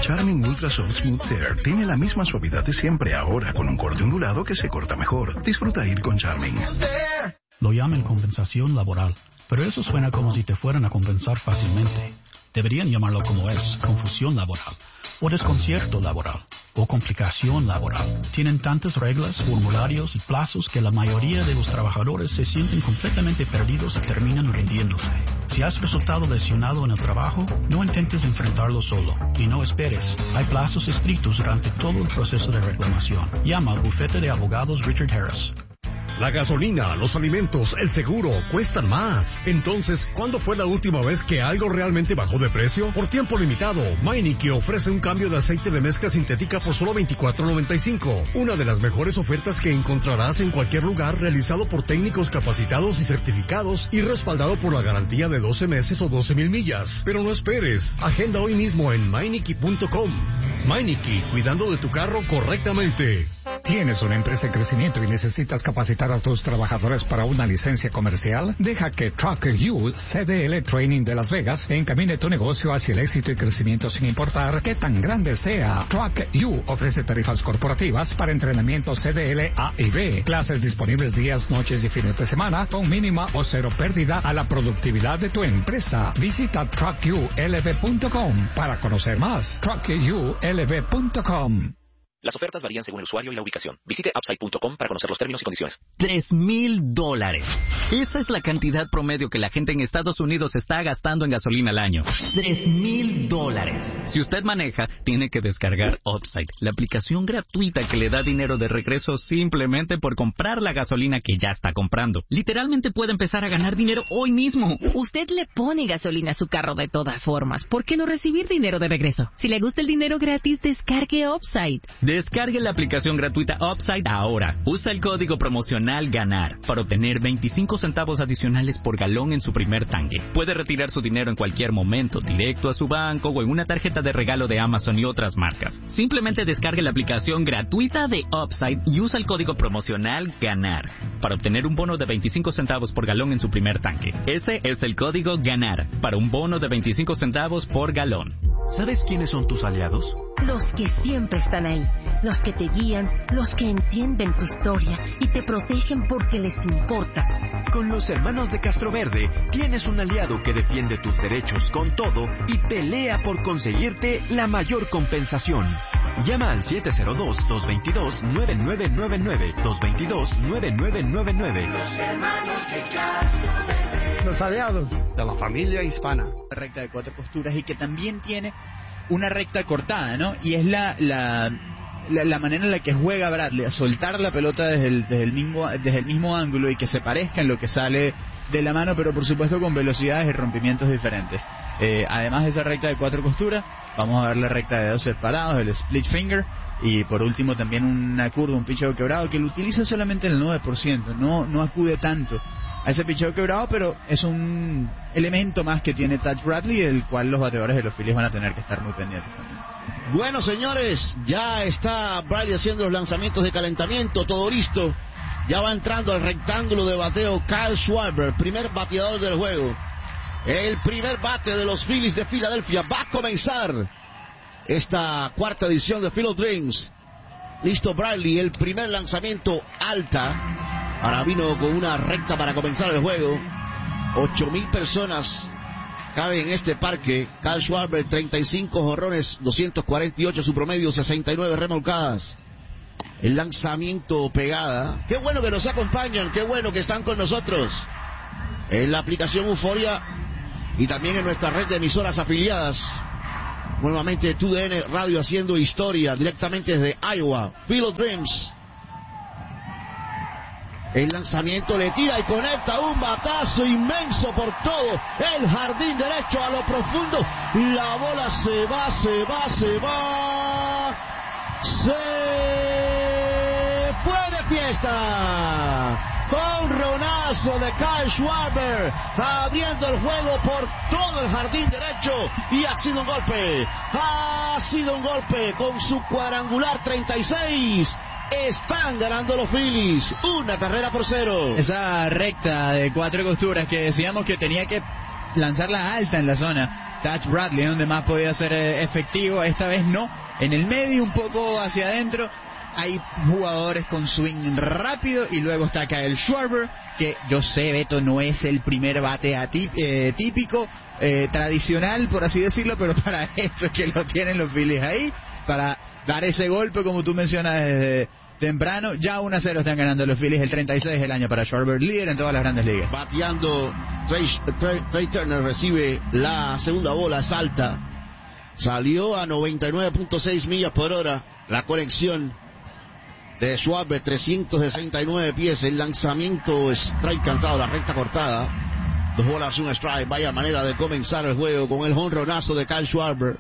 Charming Ultra Soft Smooth Hair tiene la misma suavidad de siempre, ahora con un corte ondulado que se corta mejor. Disfruta ir con Charming. Lo llaman compensación laboral, pero eso suena como si te fueran a compensar fácilmente. Deberían llamarlo como es, confusión laboral, o desconcierto laboral, o complicación laboral. Tienen tantas reglas, formularios y plazos que la mayoría de los trabajadores se sienten completamente perdidos y terminan rindiéndose. Si has resultado lesionado en el trabajo, no intentes enfrentarlo solo y no esperes. Hay plazos estrictos durante todo el proceso de reclamación. Llama al bufete de abogados Richard Harris. La gasolina, los alimentos, el seguro, cuestan más. Entonces, ¿cuándo fue la última vez que algo realmente bajó de precio? Por tiempo limitado, Meineke ofrece un cambio de aceite de mezcla sintética por solo $24.95. Una de las mejores ofertas que encontrarás en cualquier lugar, realizado por técnicos capacitados y certificados y respaldado por la garantía de 12 meses o 12,000 millas. Pero no esperes, agenda hoy mismo en Meineke.com. Meineke, cuidando de tu carro correctamente. ¿Tienes una empresa en crecimiento y necesitas capacitar a tus trabajadores para una licencia comercial? Deja que Truck U CDL Training de Las Vegas encamine tu negocio hacia el éxito y crecimiento sin importar qué tan grande sea. Truck U ofrece tarifas corporativas para entrenamiento CDL A y B, clases disponibles días, noches y fines de semana con mínima o cero pérdida a la productividad de tu empresa. Visita truckulv.com para conocer más. truckulv.com. Las ofertas varían según el usuario y la ubicación. Visite Upside.com para conocer los términos y condiciones. $3,000. Esa es la cantidad promedio que la gente en Estados Unidos está gastando en gasolina al año. $3,000. Si usted maneja, tiene que descargar Upside, la aplicación gratuita que le da dinero de regreso simplemente por comprar la gasolina que ya está comprando. Literalmente puede empezar a ganar dinero hoy mismo. Usted le pone gasolina a su carro de todas formas. ¿Por qué no recibir dinero de regreso? Si le gusta el dinero gratis, descargue Upside. Descargue la aplicación gratuita Upside ahora. Usa el código promocional GANAR para obtener 25 centavos adicionales por galón en su primer tanque. Puede retirar su dinero en cualquier momento, directo a su banco o en una tarjeta de regalo de Amazon y otras marcas. Simplemente descargue la aplicación gratuita de Upside y usa el código promocional GANAR para obtener un bono de 25 centavos por galón en su primer tanque. Ese es el código GANAR para un bono de 25 centavos por galón. ¿Sabes quiénes son tus aliados? Los que siempre están ahí, los que te guían, los que entienden tu historia y te protegen porque les importas. Con los hermanos de Castroverde tienes un aliado que defiende tus derechos con todo y pelea por conseguirte la mayor compensación. Llama al 702-222-9999, 222-9999. Los hermanos de Castroverde. Los aliados de la familia hispana. Recta de 4 costuras y que también tiene una recta cortada, ¿no? Y es la manera en la que juega Bradley, a soltar la pelota desde el mismo ángulo y que se parezca en lo que sale de la mano, pero por supuesto con velocidades y rompimientos diferentes. Además de esa recta de 4 costuras, vamos a ver la recta de 2 separados, el split finger, y por último también una curva, un picheo quebrado, que lo utiliza solamente el 9%, no acude tanto a ese picheo quebrado, pero es un elemento más que tiene Taj Bradley, del cual los bateadores de los Phillies van a tener que estar muy pendientes también. Bueno, señores, ya está Bradley haciendo los lanzamientos de calentamiento, todo listo. Ya va entrando al rectángulo de bateo Kyle Schwarber, primer bateador del juego. El primer bate de los Phillies de Filadelfia. Va a comenzar esta cuarta edición de Field of Dreams. Listo Bradley, el primer lanzamiento alta. Ahora vino con una recta para comenzar el juego. 8,000 personas caben en este parque. Kyle Schwarber, 35 jonrones, 248 su promedio, 69 remolcadas. El lanzamiento pegada. Qué bueno que nos acompañan, qué bueno que están con nosotros en la aplicación Euforia y también en nuestra red de emisoras afiliadas. Nuevamente TUDN Radio haciendo historia directamente desde Iowa. Field of Dreams. El lanzamiento le tira y conecta un batazo inmenso por todo el jardín derecho a lo profundo. La bola se va. Se fue de fiesta. Jonronazo de Kyle Schwarber, abriendo el juego por todo el jardín derecho, y ha sido un golpe con su cuadrangular 36. Están ganando los Phillies, 1-0. Esa recta de 4 costuras que decíamos que tenía que lanzarla alta en la zona, Taj Bradley, donde más podía ser efectivo, esta vez no. En el medio, un poco hacia adentro, hay jugadores con swing rápido, y luego está Kyle Schwarber, que yo sé, Beto, no es el primer bate típico, tradicional, por así decirlo, pero para esto es que lo tienen los Phillies ahí, para dar ese golpe, como tú mencionas desde temprano. Ya 1-0 están ganando los Phillies, el 36 del año para Schwarber, líder en todas las grandes ligas. Bateando, Trey Turner recibe la segunda bola, salta, salió a 99.6 millas por hora, la conexión de Schwarber, 369 pies, el lanzamiento strike cantado, la recta cortada, 2 bolas, 1 strike. Vaya manera de comenzar el juego con el jonronazo de Kyle Schwarber.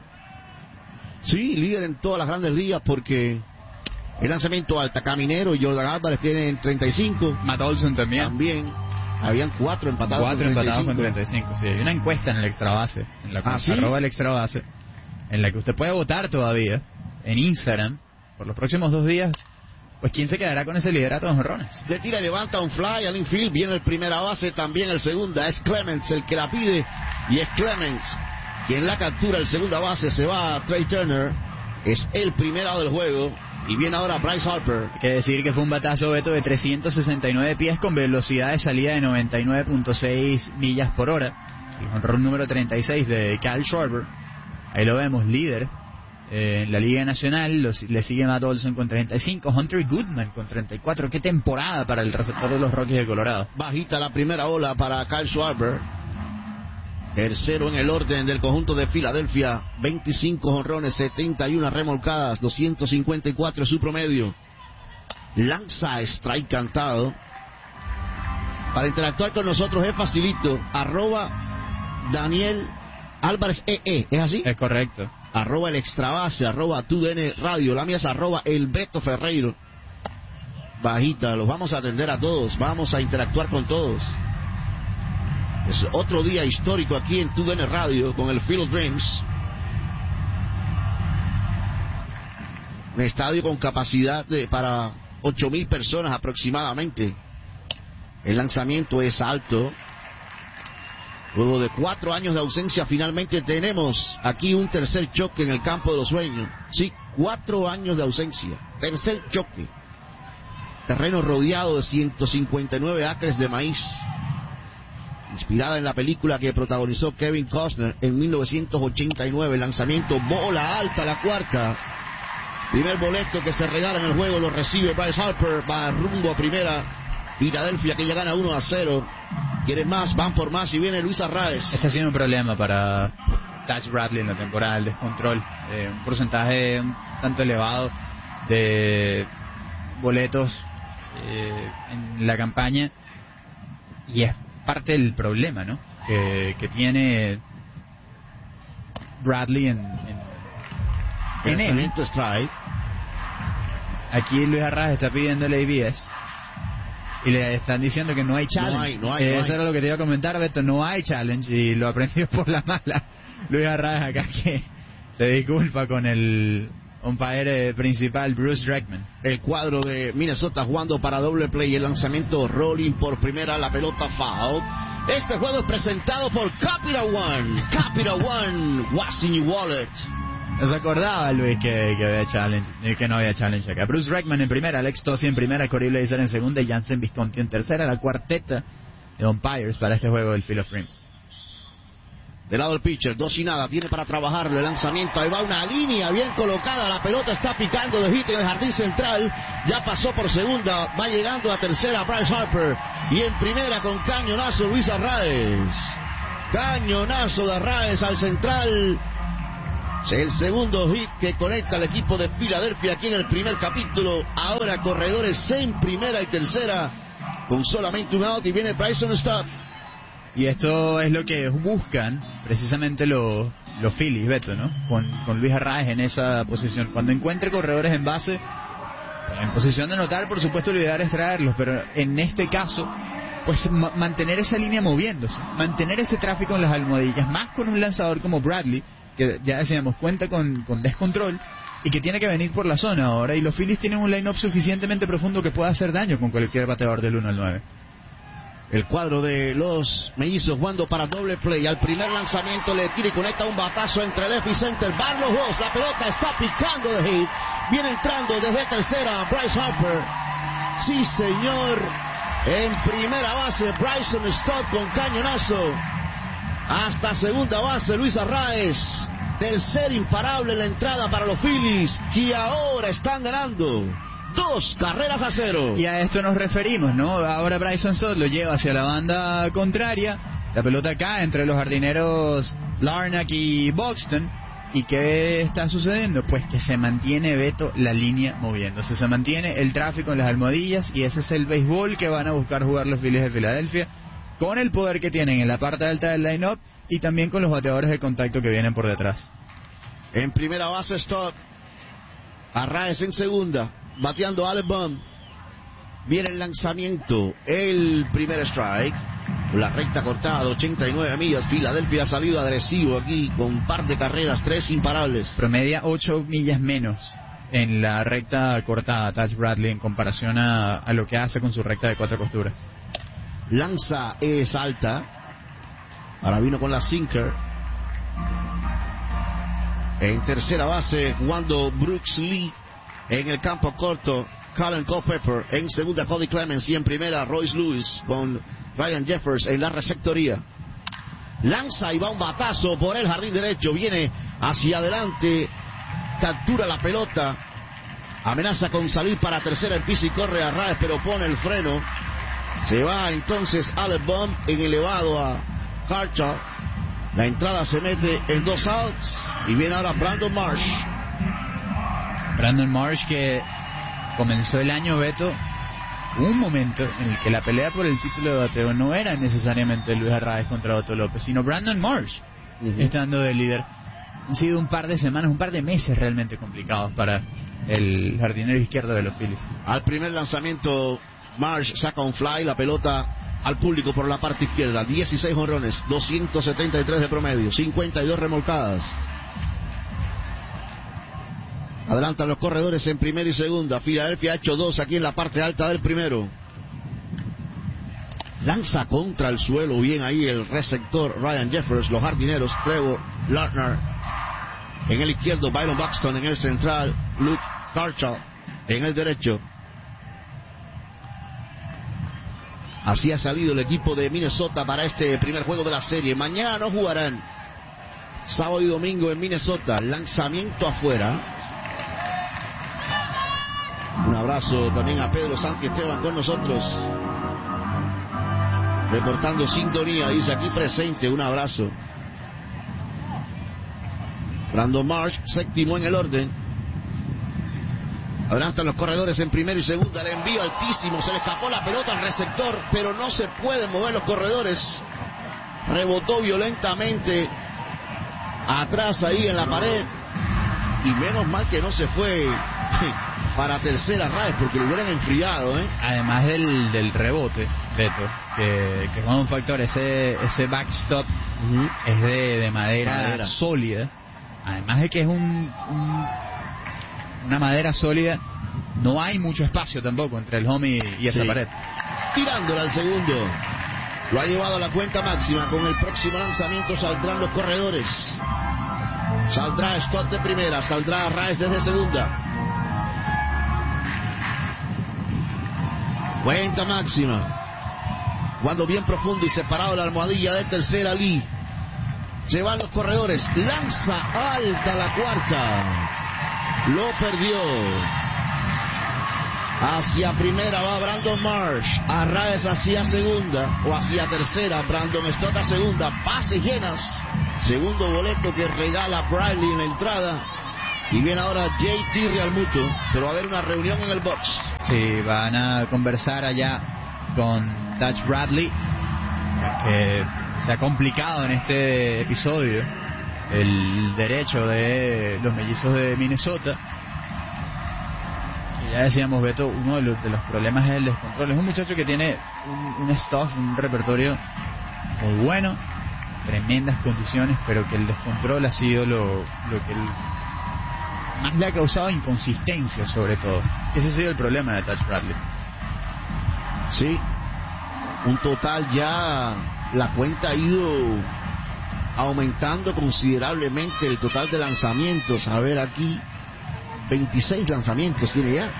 Sí, líder en todas las grandes ligas, porque el lanzamiento alta, Caminero y Jordan Álvarez tienen 35. Matt Olson también. Habían 4 empatados. 4 empatados con 35, sí. Hay una encuesta en el extra base, en la cuenta, ¿sí? @el extra base, en la que usted puede votar todavía en Instagram por los próximos 2 días. Pues quién se quedará con ese liderato de jonrones. Le tira y levanta un fly al infield, viene el primera base, también el segunda, es Clemens el que la pide, y es Clemens quien la captura. El segunda base se va a Trey Turner, es el primero del juego, y viene ahora Bryce Harper. Hay que decir que fue un batazo, Beto, de 369 pies con velocidad de salida de 99.6 millas por hora. El jonrón número 36 de Kyle Schwarber. Ahí lo vemos, líder en la Liga Nacional. Le sigue Matt Olson con 35, Hunter Goodman con 34. Qué temporada para el receptor de los Rockies de Colorado. Bajita la primera ola para Kyle Schwarber, tercero en el orden del conjunto de Filadelfia, 25 jonrones, 71 remolcadas, 254 es su promedio. Lanza strike cantado. Para interactuar con nosotros es facilito, @Daniel Álvarez ¿es así? Es correcto. @el extrabase, @TUDN Radio, la mía es @el Beto Ferreiro. Bajita, los vamos a atender a todos, vamos a interactuar con todos. Es otro día histórico aquí en TUDN Radio con el Field of Dreams. Un estadio con capacidad para 8,000 personas aproximadamente. El lanzamiento es alto. Luego de 4 años de ausencia, finalmente tenemos aquí un tercer choque en el campo de los sueños. Sí, 4 años de ausencia. Tercer choque. Terreno rodeado de 159 acres de maíz. Inspirada en la película que protagonizó Kevin Costner en 1989. Lanzamiento, bola alta, la cuarta. Primer boleto que se regala en el juego, lo recibe Bryce Harper. Va rumbo a primera. Filadelfia que ya gana 1-0. Quieren más, van por más y viene Luis Arraez. Este ha sido un problema para Taj Bradley en la temporada, el descontrol. Un porcentaje un tanto elevado de boletos en la campaña, y es parte del problema, ¿no? Que tiene Bradley en él. Strike. Aquí Luis Arraez está pidiendo el ABS y le están diciendo que no hay challenge. Eso era lo que te iba a comentar, Beto. No hay challenge, y lo aprendió por la mala Luis Arraez acá, que se disculpa con el umpire principal, Bruce Dreckman. El cuadro de Minnesota jugando para doble play. El lanzamiento rolling por primera, la pelota foul. Este juego es presentado por Capital One. Capital One, what's in your wallet? No se acordaba, Luis, que había challenge, que no había challenge acá. Bruce Dreckman en primera, Alex Tossi en primera, Corey Blazer en segunda y Jansen Visconti en tercera. La cuarteta de umpires para este juego del Field of Dreams. Del lado del pitcher, 2-0, tiene para trabajarlo. El lanzamiento, ahí va una línea bien colocada. La pelota está picando de hit en el jardín central. Ya pasó por segunda, va llegando a tercera Bryce Harper. Y en primera con cañonazo Luis Arraez. Cañonazo de Arraez al central. El segundo hit que conecta al equipo de Filadelfia aquí en el primer capítulo. Ahora corredores en primera y tercera con solamente un out, y viene Bryson Stott. Y esto es lo que buscan precisamente los Phillies, Beto, ¿no? Con Luis Arraez en esa posición. Cuando encuentre corredores en base, en posición de anotar, por supuesto lo ideal es traerlos, pero en este caso, pues mantener esa línea moviéndose, mantener ese tráfico en las almohadillas, más con un lanzador como Bradley, que ya decíamos, cuenta con descontrol y que tiene que venir por la zona ahora, y los Phillies tienen un line-up suficientemente profundo que pueda hacer daño con cualquier bateador del 1 al 9. El cuadro de los mellizos jugando para doble play. Al primer lanzamiento le tira y conecta un batazo entre left y center. Van los dos. La pelota está picando de hit. Viene entrando desde tercera Bryce Harper. Sí, señor. En primera base Bryson Stott con cañonazo. Hasta segunda base Luis Arraez. Tercer imparable en la entrada para los Phillies, que ahora están ganando 2-0. Y a esto nos referimos, ¿no? Ahora Bryson Stott lo lleva hacia la banda contraria. La pelota cae entre los jardineros Larnach y Buxton. ¿Y qué está sucediendo? Pues que se mantiene, Beto, la línea moviéndose. Se mantiene el tráfico en las almohadillas y ese es el béisbol que van a buscar jugar los Phillies de Filadelfia, con el poder que tienen en la parte alta del line-up y también con los bateadores de contacto que vienen por detrás. En primera base Stott. Arraez en segunda. Bateando Alec Bohm. Viene el lanzamiento. El primer strike. La recta cortada, 89 millas. Filadelfia ha salido agresivo aquí con un par de carreras, 3 imparables. Promedia 8 millas menos en la recta cortada Taj Bradley en comparación a lo que hace con su recta de 4 costuras. Lanza es alta. Ahora vino con la sinker. En tercera base jugando Brooks Lee. En el campo corto Colin Culpepper. En segunda Cody Clemens. Y en primera Royce Lewis con Ryan Jeffers en la receptoría. Lanza y va un batazo por el jardín derecho. Viene hacia adelante. Captura la pelota. Amenaza con salir para tercera. Empieza y corre a Arraez, pero pone el freno. Se va entonces Alec Bohm en elevado a Kershaw. La entrada se mete en 2 outs. Y viene ahora Brandon Marsh. Brandon Marsh, que comenzó el año, Beto, un momento en el que la pelea por el título de bateo no era necesariamente Luis Arraez contra Otto López, sino Brandon Marsh estando de líder. Han sido un par de semanas, un par de meses realmente complicados para el jardinero izquierdo de los Phillies. Al primer lanzamiento Marsh saca un fly, la pelota al público por la parte izquierda. 16 jonrones, 273 de promedio, 52 remolcadas. Adelantan los corredores en primera y segunda. Filadelfia ha hecho 2 aquí en la parte alta del primero. Lanza contra el suelo, bien ahí el receptor Ryan Jeffers. Los jardineros Trevor Larnach en el izquierdo, Byron Buxton en el central, Luke Kershaw en el derecho. Así ha salido el equipo de Minnesota para este primer juego de la serie. Mañana no jugarán. Sábado y domingo en Minnesota. Lanzamiento afuera. Un abrazo también a Pedro Santi Esteban con nosotros, reportando sintonía, dice aquí presente. Un abrazo. Brandon Marsh, séptimo en el orden. Adelantan los corredores en primera y segunda. El envío altísimo, se le escapó la pelota al receptor, pero no se pueden mover los corredores. Rebotó violentamente atrás ahí en la pared. Y menos mal que no se fue para tercera Arraez, porque lo hubieran enfriado, ¿eh? Además del rebote, Beto, que es un factor. Ese backstop es de madera sólida. Además de que es una madera sólida, no hay mucho espacio tampoco entre el home y esa pared. Tirándola al segundo. Lo ha llevado a la cuenta máxima. Con el próximo lanzamiento saldrán los corredores. Saldrá Stott de primera, saldrá Arraez desde segunda. Cuenta máxima. Cuando bien profundo y separado de la almohadilla de tercera, Lee. Se van los corredores. Lanza alta la cuarta. Lo perdió. Hacia primera va Brandon Marsh. Arraez hacia segunda o hacia tercera. Brandon Stott a segunda. Bases llenas. Segundo boleto que regala Bradley en la entrada. Y viene ahora JT Realmuto, pero va a haber una reunión en el box. Sí, van a conversar allá con Taj Bradley, que se ha complicado en este episodio el derecho de los mellizos de Minnesota. Y ya decíamos, Beto, uno de los problemas es el descontrol. Es un muchacho que tiene un stuff, un repertorio muy bueno, tremendas condiciones, pero que el descontrol ha sido lo que más le ha causado inconsistencia, sobre todo. Ese ha sido el problema de Taj Bradley. Sí. Un total ya, la cuenta ha ido aumentando considerablemente el total de lanzamientos. A ver aquí, 26 lanzamientos tiene ya.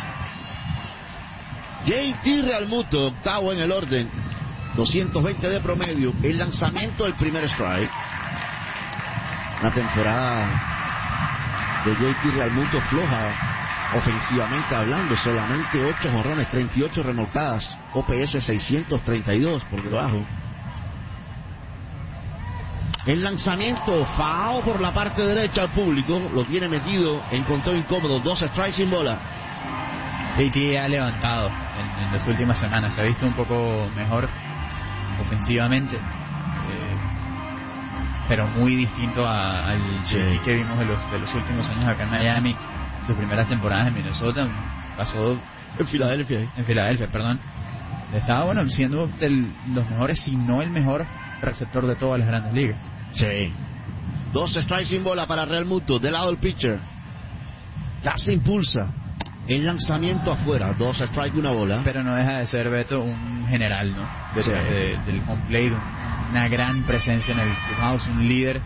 JT Realmuto, octavo en el orden, 220 de promedio. El lanzamiento del primer strike. Una temporada de JT Realmuto floja, ofensivamente hablando, solamente 8 jonrones, 38 remolcadas, OPS 632 por debajo. El lanzamiento, foul por la parte derecha al público, lo tiene metido en conteo incómodo, 2 strikes sin bola. JT ha levantado en las últimas semanas, se ha visto un poco mejor ofensivamente, pero muy distinto al JT que vimos de los últimos años acá en Miami. Sus primeras temporadas en Minnesota, pasó en Filadelfia, perdón. Estaba, siendo los mejores, si no el mejor receptor de todas las grandes ligas. Sí. 2 strikes sin bola para Realmuto, del lado del pitcher. Ya se impulsa. El lanzamiento afuera, 2 strikes, 1 bola. Pero no deja de ser, Beto, un general, ¿no? Del home plate, una gran presencia en el clubhouse, un líder.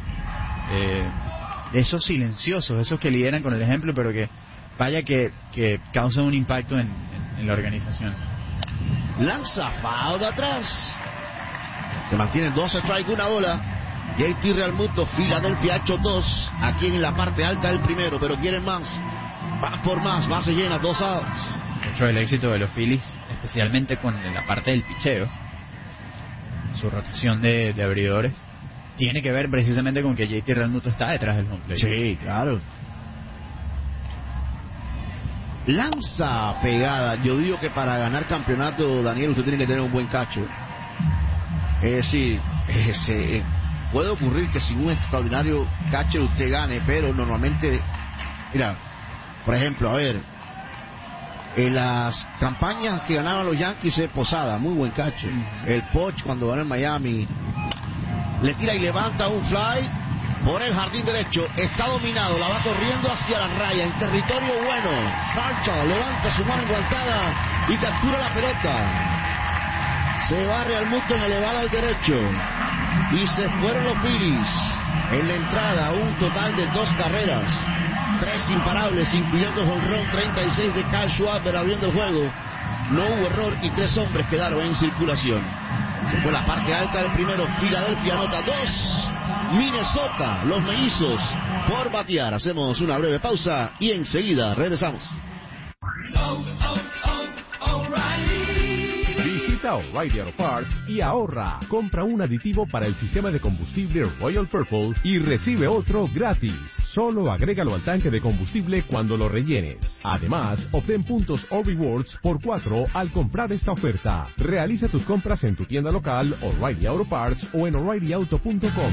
Esos silenciosos, esos que lideran con el ejemplo, pero que vaya que causan un impacto en la organización. Lanza foul de atrás. Se mantienen 2 strikes, 1 bola. JT Realmuto, Filadelfia ha hecho 2 aquí en la parte alta del primero, pero quieren más. Va por más, base llena, 2 outs. De hecho, el éxito de los Phillies, especialmente con la parte del picheo, su rotación de abridores, tiene que ver precisamente con que JT Realmuto está detrás del home plate. Sí, claro. Lanza pegada. Yo digo que para ganar campeonato, Daniel, usted tiene que tener un buen catcher. Puede ocurrir que sin un extraordinario catcher usted gane, pero normalmente, mira, por ejemplo, a ver, en las campañas que ganaban los Yankees, Posada, muy buen catcher. El Poch, cuando ganó en Miami, le tira y levanta un fly por el jardín derecho, está dominado, la va corriendo hacia la raya, en territorio bueno. Marshall levanta su mano enguantada y captura la pelota. Se va Realmuto en elevada al derecho y se fueron los Phillies. En la entrada, un total de 2 carreras, 3 imparables, incluyendo jonrón 36 de Kyle Schwarber abriendo el juego. No hubo error y 3 hombres quedaron en circulación. Se fue la parte alta del primero. Filadelfia anota 2. Minnesota, los mellizos por batear. Hacemos una breve pausa y enseguida regresamos. Visita O'Reilly Auto Parts y ahorra. Compra un aditivo para el sistema de combustible Royal Purple y recibe otro gratis. Solo agrégalo al tanque de combustible cuando lo rellenes. Además, obtén puntos o rewards por 4 al comprar esta oferta. Realiza tus compras en tu tienda local, O'Reilly Auto Parts o en O'ReillyAuto.com.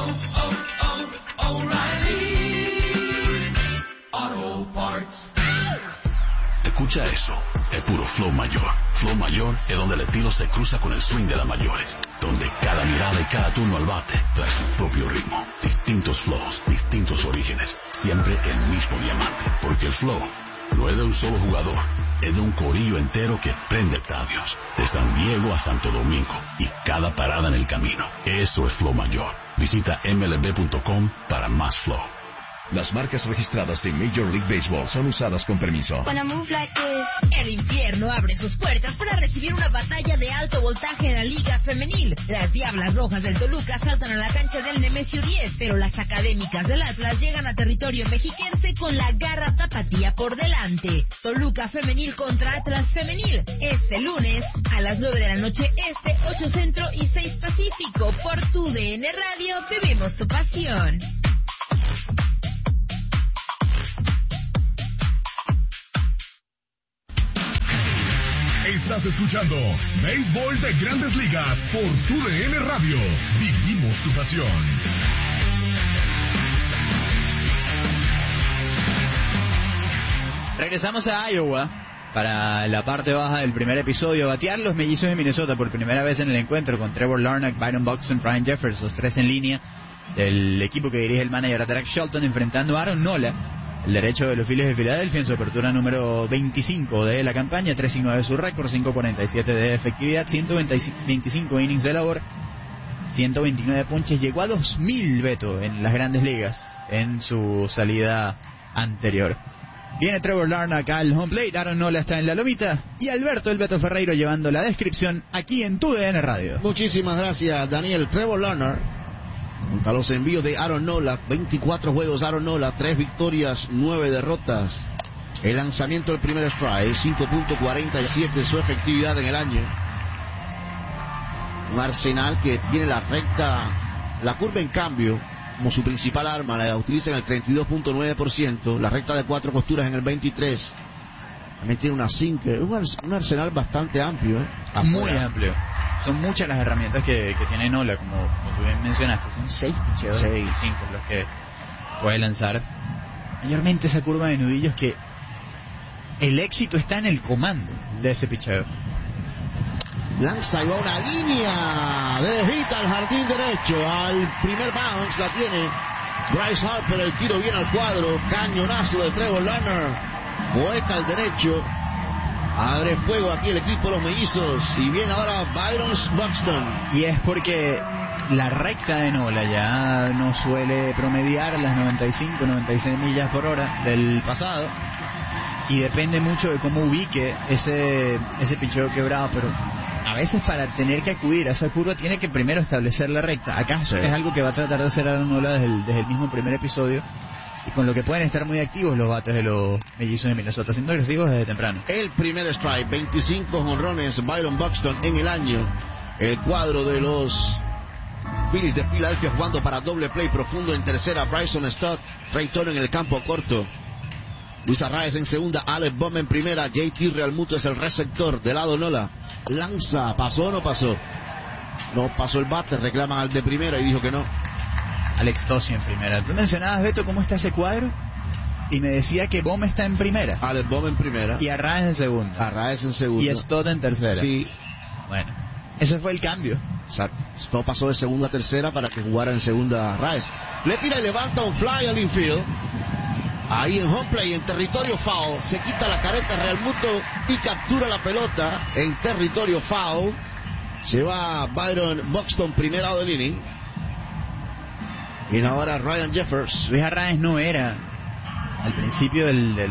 Auto Parts. Escucha eso, es puro flow mayor. Flow mayor es donde el estilo se cruza con el swing de las mayores, donde cada mirada y cada turno al bate trae su propio ritmo. Distintos flows, distintos orígenes, siempre el mismo diamante, porque el flow no es de un solo jugador, es de un corillo entero que prende estadios, de San Diego a Santo Domingo y cada parada en el camino. Eso es flow mayor. Visita mlb.com para más flow. Las marcas registradas de Major League Baseball son usadas con permiso. El infierno abre sus puertas para recibir una batalla de alto voltaje en la Liga Femenil. Las Diablas Rojas del Toluca saltan a la cancha del Nemesio 10, pero las académicas del Atlas llegan a territorio mexiquense con la garra tapatía por delante. Toluca Femenil contra Atlas Femenil, este lunes a las 9 de la noche este, 8 Centro y 6 Pacífico. Por tu DN Radio, vivimos tu pasión. Estás escuchando Béisbol de Grandes Ligas por TUDN Radio. Vivimos tu pasión. Regresamos a Iowa para la parte baja del primer episodio. Batear los mellizos de Minnesota por primera vez en el encuentro con Trevor Larnach, Byron Buxton, Ryan Jeffers, los 3 en línea del equipo que dirige el manager Derek Shelton, enfrentando a Aaron Nola, el derecho de los Phillies de Filadelfia en su apertura número 25 de la campaña, 3-9 su récord, 5.47 de efectividad, 125 innings de labor, 129 ponches, llegó a 2000, Beto, en las Grandes Ligas en su salida anterior. Viene Trevor Larnach acá al home plate, Aaron Nola está en la lomita y Alberto El Beto Ferreiro llevando la descripción aquí en TUDN Radio. Muchísimas gracias, Daniel. Trevor Larnach, junto a los envíos de Aaron Nola, 24 juegos Aaron Nola, 3 victorias, 9 derrotas. El lanzamiento del primer strike, 5.47 su efectividad en el año. Un Arsenal que tiene la recta, la curva en cambio, como su principal arma, la utiliza en el 32.9%, la recta de 4 costuras en el 23%. También tiene una sinker, un arsenal bastante amplio. Muy amplio. Son muchas las herramientas que tiene Nola, como tú bien mencionaste. Son 6 picheos, 5 los que puede lanzar. Mayormente esa curva de nudillos que el éxito está en el comando de ese picheo. Lanza y va una línea de hit al jardín derecho, al primer bounce la tiene Bryce Harper, el tiro viene al cuadro, cañonazo de Trevor Larnach, vuelta al derecho, abre fuego aquí el equipo de los mellizos y viene ahora Byron Buxton. Y es porque la recta de Nola ya no suele promediar las 95-96 millas por hora del pasado y depende mucho de cómo ubique ese picheo quebrado, pero a veces para tener que acudir a esa curva tiene que primero establecer la recta. Acá es algo que va a tratar de hacer Aaron Nola desde el mismo primer episodio, y con lo que pueden estar muy activos los bates de los mellizos de Minnesota, siendo agresivos desde temprano. El primer strike, 25 jonrones Byron Buxton en el año. El cuadro de los Phillies de Filadelfia jugando para doble play profundo en tercera, Bryson Stott, Trey Turner en el campo corto, Luis Arraez en segunda, Alex Bohm en primera, JT Realmuto es el receptor del lado Nola. Lanza, ¿pasó o no pasó? No pasó el bate, reclaman al de primera y dijo que no. Alex Tossi en primera. Tú mencionabas, Beto, cómo está ese cuadro y me decía que Bohm está en primera. Alex Bohm en primera. Y Arraez en segunda. Arraez en segunda. Y Stott en tercera. Sí. Bueno, ese fue el cambio. Exacto. Stott pasó de segunda a tercera para que jugara en segunda Arraez. Le tira y levanta un fly al infield. Ahí en home play, en territorio foul, se quita la careta Realmuto y captura la pelota en territorio foul. Se va Byron Buxton, primer lado del inning. Y ahora Ryan Jeffers. Luis Arraez no era, al principio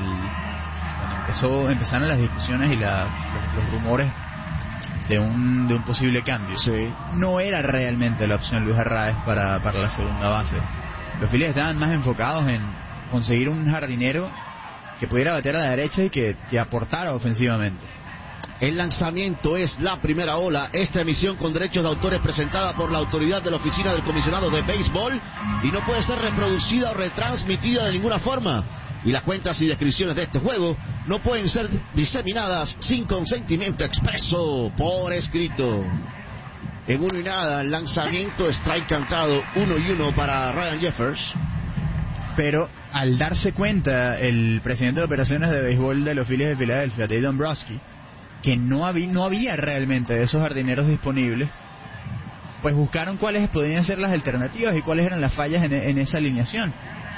cuando empezaron las discusiones y los rumores de un posible cambio, sí, no era realmente la opción Luis Arraez para la segunda base. Los Phillies estaban más enfocados en conseguir un jardinero que pudiera batear a la derecha y que aportara ofensivamente. El lanzamiento es la primera ola. Esta emisión con derechos de autor es presentada por la autoridad de la Oficina del Comisionado de Béisbol y no puede ser reproducida o retransmitida de ninguna forma. Y las cuentas y descripciones de este juego no pueden ser diseminadas sin consentimiento expreso por escrito. En 1-0, el lanzamiento, strike cantado, 1-1 para Ryan Jeffers. Pero al darse cuenta el presidente de operaciones de béisbol de los Phillies de Filadelfia, Dave Dombrowski, que no había realmente esos jardineros disponibles, pues buscaron cuáles podían ser las alternativas y cuáles eran las fallas en esa alineación.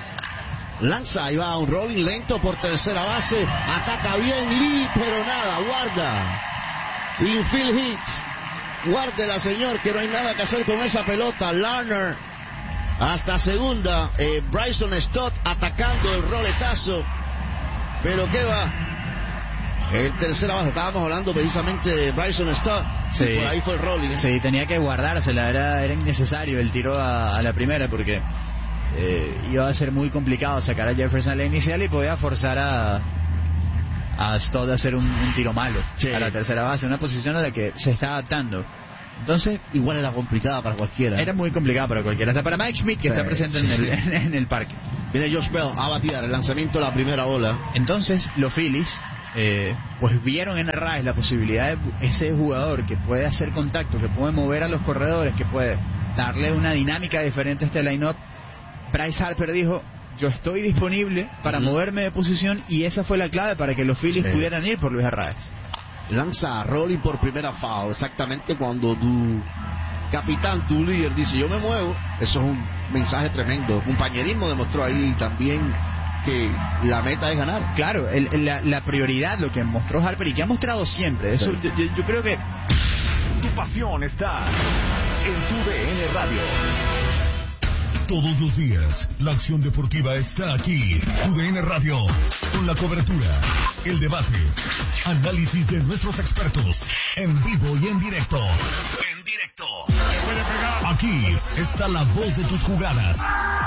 Lanza y va un rolling lento por tercera base, ataca bien Lee, pero nada, guarda. Infield hit, guárdela señor, que no hay nada que hacer con esa pelota. Larnach hasta segunda, Bryson Stott atacando el roletazo, pero qué va, el tercera base, estábamos hablando precisamente de Bryson Stott, sí, y por ahí fue el rolling. Sí, tenía que guardársela, era innecesario el tiro a la primera porque iba a ser muy complicado sacar a Jefferson a la inicial y podía forzar a Stott a hacer un tiro malo, sí, a la tercera base, una posición a la que se está adaptando. Entonces, igual era complicada para cualquiera. Era muy complicada para cualquiera, hasta para Mike Schmidt, que está presente en el parque. Viene Josh Bell a batear el lanzamiento de la primera ola. Entonces, los Phillies pues vieron en Arraez la posibilidad de ese jugador que puede hacer contacto, que puede mover a los corredores, que puede darle una dinámica diferente a este line-up. Bryce Harper dijo: yo estoy disponible para moverme de posición, y esa fue la clave para que los Phillies pudieran ir por Luis Arraez. Lanza a rolling por primera foul, exactamente cuando tu capitán, tu líder dice yo me muevo. Eso es un mensaje tremendo. Compañerismo demostró ahí también que la meta es ganar. Claro, la prioridad, lo que mostró Harper y que ha mostrado siempre. Eso, yo creo que... Tu pasión está en tu DN Radio. Todos los días, la acción deportiva está aquí. UDN Radio, con la cobertura, el debate, análisis de nuestros expertos, en vivo y en directo. En directo. Aquí está la voz de tus jugadas.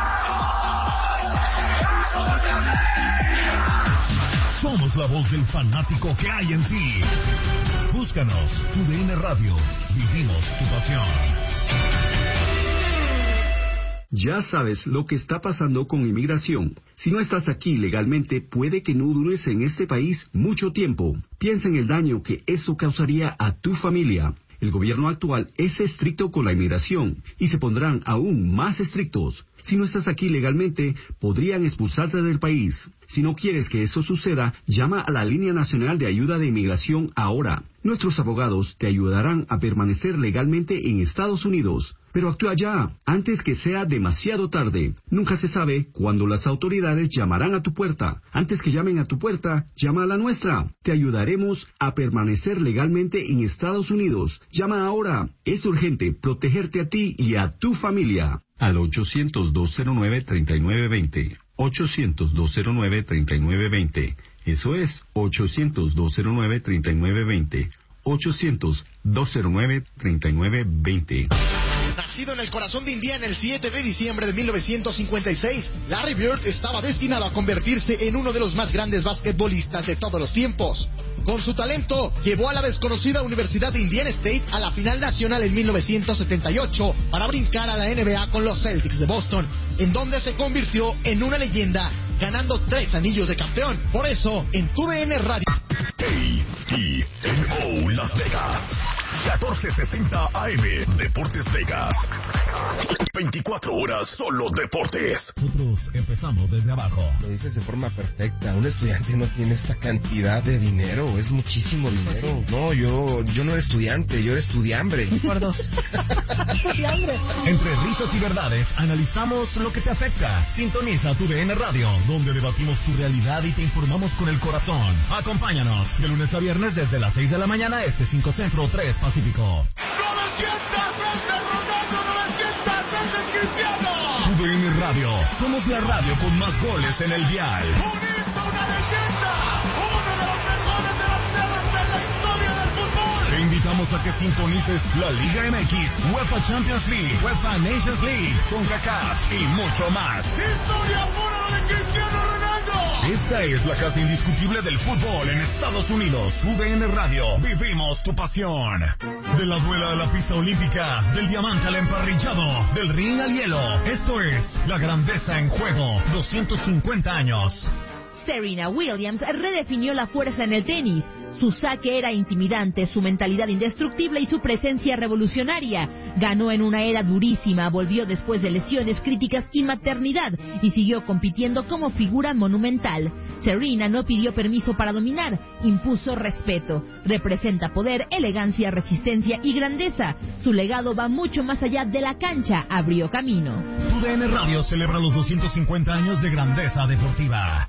Somos la voz del fanático que hay en ti. Búscanos, UDN Radio. Vivimos tu pasión. Ya sabes lo que está pasando con inmigración. Si no estás aquí legalmente, puede que no dures en este país mucho tiempo. Piensa en el daño que eso causaría a tu familia. El gobierno actual es estricto con la inmigración y se pondrán aún más estrictos. Si no estás aquí legalmente, podrían expulsarte del país. Si no quieres que eso suceda, llama a la Línea Nacional de Ayuda de Inmigración ahora. Nuestros abogados te ayudarán a permanecer legalmente en Estados Unidos. Pero actúa ya, antes que sea demasiado tarde. Nunca se sabe cuándo las autoridades llamarán a tu puerta. Antes que llamen a tu puerta, llama a la nuestra. Te ayudaremos a permanecer legalmente en Estados Unidos. Llama ahora. Es urgente protegerte a ti y a tu familia. Al 800-209-3920. 800-209-3920. Eso es 800-209-3920. 800-209-3920. Nacido en el corazón de Indiana el 7 de diciembre de 1956, Larry Bird estaba destinado a convertirse en uno de los más grandes basquetbolistas de todos los tiempos. Con su talento, llevó a la desconocida Universidad de Indiana State a la final nacional en 1978 para brincar a la NBA con los Celtics de Boston, en donde se convirtió en una leyenda, ganando 3 anillos de campeón. Por eso, en TUDN Radio... KTNO Las Vegas, 1460 AM, Deportes Vegas. 24 horas solo deportes. Nosotros empezamos desde abajo. Lo dices de forma perfecta. Un estudiante no tiene esta cantidad de dinero. Es muchísimo dinero. No, yo no era estudiante, yo era estudiambre. Por 2. Estudiambre. Entre risas y verdades, analizamos lo que te afecta. Sintoniza tu DN Radio, donde debatimos tu realidad y te informamos con el corazón. Acompáñanos de lunes a viernes desde las 6 de la mañana, 5 Centro, 3 Pacífico. 900 veces Ronaldo, 900 veces Cristiano. UDN Radio, somos la radio con más goles en el dial. Un hito, una leyenda, uno de los mejores delanteros en la historia del fútbol. Te invitamos a que sintonices la Liga MX, UEFA Champions League, UEFA Nations League, CONCACAF y mucho más. Historia pura de Cristiano Ronaldo. Esta es la casa indiscutible del fútbol en Estados Unidos. UDN Radio, vivimos tu pasión. De la duela a la pista olímpica, del diamante al emparrillado, del ring al hielo. Esto es la grandeza en juego, 250 años. Serena Williams redefinió la fuerza en el tenis. Su saque era intimidante, su mentalidad indestructible y su presencia revolucionaria. Ganó en una era durísima, volvió después de lesiones críticas y maternidad y siguió compitiendo como figura monumental. Serena no pidió permiso para dominar, impuso respeto. Representa poder, elegancia, resistencia y grandeza. Su legado va mucho más allá de la cancha, abrió camino. UDN Radio celebra los 250 años de grandeza deportiva.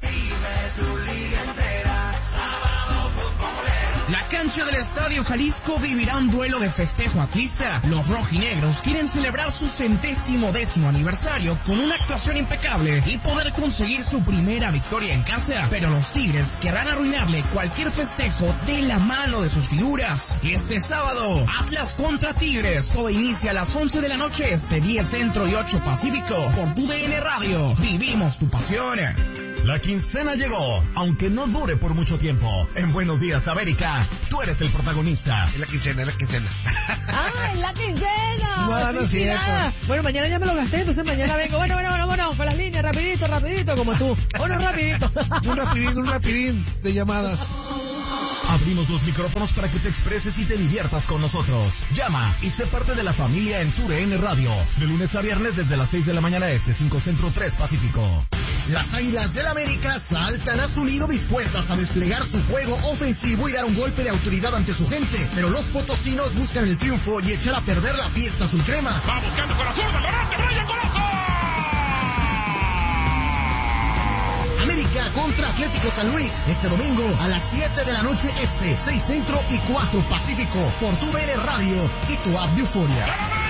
La cancha del Estadio Jalisco vivirá un duelo de festejo atlista. Los rojinegros quieren celebrar su 110º aniversario con una actuación impecable y poder conseguir su primera victoria en casa. Pero los Tigres querrán arruinarle cualquier festejo de la mano de sus figuras. Este sábado, Atlas contra Tigres. Todo inicia a las 11 de la noche, 10 Centro y 8 Pacífico. Por TUDN Radio, vivimos tu pasión. La quincena llegó, aunque no dure por mucho tiempo. En Buenos Días, América, tú eres el protagonista. Es la quincena, es la quincena. ¡Ah, es la quincena! No, no es cierto. Bueno, mañana ya me lo gasté, entonces mañana vengo. Bueno, para las líneas, rapidito, como tú. Bueno, rapidito. Un rapidín de llamadas. Abrimos los micrófonos para que te expreses y te diviertas con nosotros. Llama y sé parte de la familia en TUDN Radio. De lunes a viernes desde las 6 de la mañana 5 Centro, 3 Pacífico. Las Águilas del América saltan a su nido dispuestas a desplegar su juego ofensivo y dar un golpe de autoridad ante su gente. Pero los potosinos buscan el triunfo y echar a perder la fiesta azul crema. Va buscando con la zurda, Lorente, Brian Colazo. América Atlético San Luis, este domingo a las 7 de la noche este, 6 Centro y 4 Pacífico, por tu DN Radio y tu app de Euforia.